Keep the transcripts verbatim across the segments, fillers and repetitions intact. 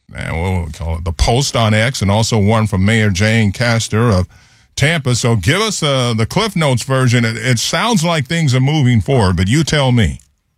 and what will we call it, the post on X, and also one from Mayor Jane Castor of Tampa. So give us uh, the Cliff Notes version. It, it sounds like things are moving forward, but you tell me.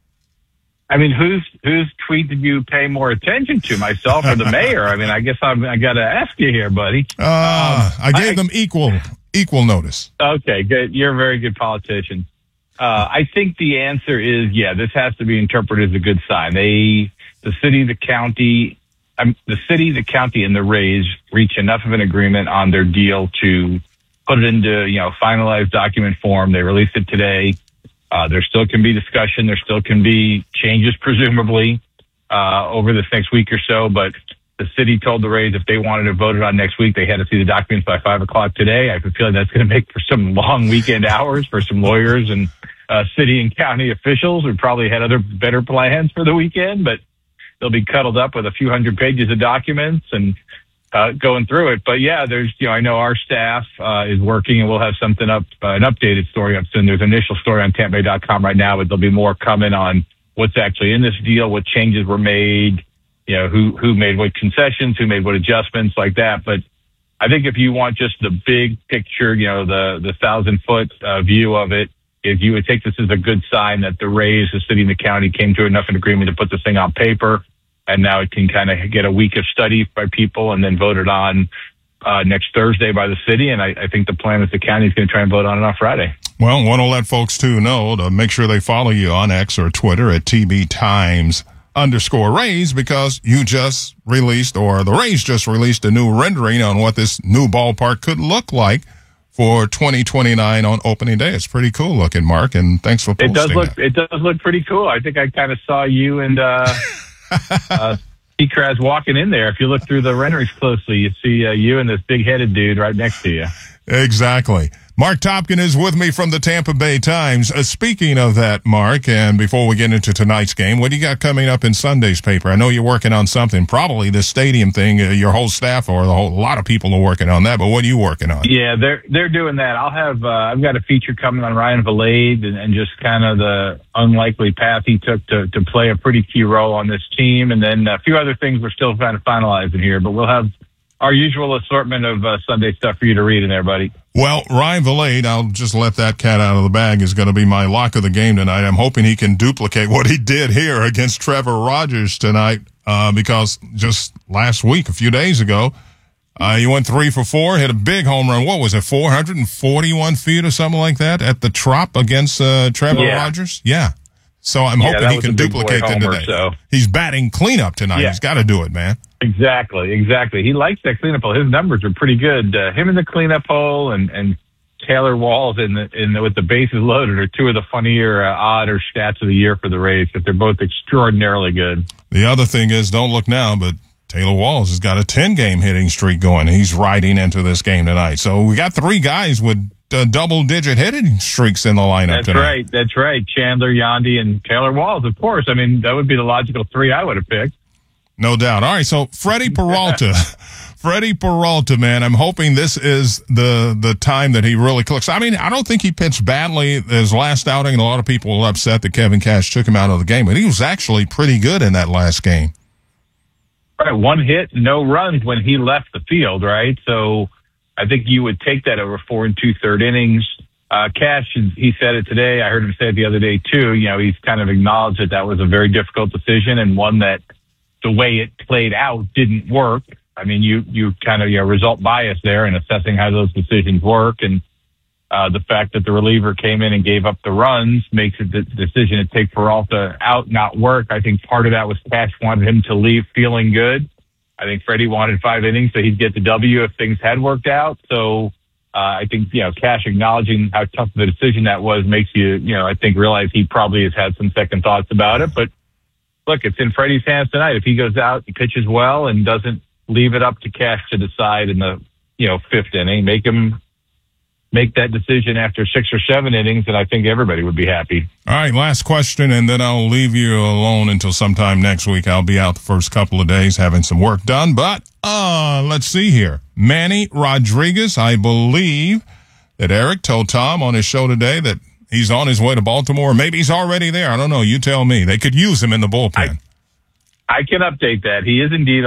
I mean, whose whose tweet did you pay more attention to, myself or the mayor? I mean, I guess I'm, I got to ask you here, buddy. Uh, um, I gave I, them equal equal notice. Okay, good. You're a very good politician. Uh, I think the answer is, yeah, this has to be interpreted as a good sign. They, the city, the county, um, the city, the county, and the Rays reach enough of an agreement on their deal to put it into, you know, finalized document form. They released it today. Uh, there still can be discussion. There still can be changes, presumably, uh, over this next week or so. But the city told the Rays if they wanted to vote it on next week, they had to see the documents by five o'clock today. I have a feeling that's going to make for some long weekend hours for some lawyers and uh, city and county officials who probably had other better plans for the weekend. But they'll be cuddled up with a few hundred pages of documents and uh, going through it. But yeah, there's, you know, I know our staff uh, is working, and we'll have something up, uh, an updated story up soon. There's an initial story on Tampa Bay dot com right now, but there'll be more coming on what's actually in this deal, what changes were made, you know, who, who made what concessions, who made what adjustments, like that. But I think if you want just the big picture, you know, the, the thousand foot uh, view of it, if you would take this as a good sign that the Rays, the city and the county came to enough an agreement to put this thing on paper, and now it can kind of get a week of study by people and then voted on uh, next Thursday by the city. And I, I think the plan is the county is going to try and vote on it on Friday. Well, want to let folks too know to make sure they follow you on X or Twitter at T B Times underscore Rays, because you just released, or the Rays just released, a new rendering on what this new ballpark could look like for twenty twenty-nine on opening day. It's pretty cool looking, Mark, and thanks for posting it does look that. It does look pretty cool. I think I kind of saw you and uh uh Seacrest walking in there. If you look through the renderings closely, you see uh, you and this big-headed dude right next to you. Exactly. Mark Topkin is with me from the Tampa Bay Times. Uh, speaking of that, Mark, and before we get into tonight's game, what do you got coming up in Sunday's paper? I know you're working on something, probably the stadium thing. Uh, your whole staff or the whole, a lot of people are working on that, but what are you working on? Yeah, they're they're doing that. I'll have uh, I've got a feature coming on Ryan Valade and, and just kind of the unlikely path he took to to play a pretty key role on this team, and then a few other things we're still kind of finalizing here, but we'll have our usual assortment of uh, Sunday stuff for you to read in there, buddy. Well, Ryan Valade, I'll just let that cat out of the bag, is going to be my lock of the game tonight. I'm hoping he can duplicate what he did here against Trevor Rogers tonight, uh, because just last week, a few days ago, uh, he went three for four, hit a big home run. What was it, four hundred forty-one feet or something like that at the Trop against uh, Trevor yeah. Rogers? Yeah. So I'm yeah, hoping he can duplicate that homer, today. So. He's batting cleanup tonight. Yeah. He's got to do it, man. Exactly, exactly. He likes that cleanup hole. His numbers are pretty good. Uh, him in the cleanup hole and, and Taylor Walls in the, in the, with the bases loaded are two of the funnier, uh, odder stats of the year for the Rays, but they're both extraordinarily good. The other thing is, don't look now, but Taylor Walls has got a ten-game hitting streak going. He's riding into this game tonight. So we got three guys with uh, double-digit hitting streaks in the lineup That's tonight. right. That's right. Chandler, Yandy, and Taylor Walls, of course. I mean, that would be the logical three I would have picked. No doubt. All right, so Freddie Peralta. Freddie Peralta, man, I'm hoping this is the the time that he really clicks. I mean, I don't think he pitched badly his last outing, and a lot of people were upset that Kevin Cash took him out of the game, but he was actually pretty good in that last game. Right, one hit, no runs when he left the field, right? So I think you would take that over four and two-third innings. Uh, Cash, he said it today. I heard him say it the other day, too. You know, he's kind of acknowledged that that was a very difficult decision and one that the way it played out didn't work. I mean, you, you kind of, you know, result bias there in assessing how those decisions work. And uh, the fact that the reliever came in and gave up the runs makes it the decision to take Peralta out not work. I think part of that was Cash wanted him to leave feeling good. I think Freddie wanted five innings so he'd get the W if things had worked out. So uh, I think, you know, Cash acknowledging how tough of a decision that was makes you, you know, I think realize he probably has had some second thoughts about it. But look, it's in Freddie's hands tonight. If he goes out, he pitches well and doesn't leave it up to Cash to decide in the, you know, fifth inning, make him make that decision after six or seven innings, and I think everybody would be happy. All right, last question, and then I'll leave you alone until sometime next week. I'll be out the first couple of days having some work done, but uh, let's see here. Manny Rodriguez, I believe that Eric told Tom on his show today that he's on his way to Baltimore. Maybe he's already there. I don't know. You tell me. They could use him in the bullpen. I, I can update that. He is indeed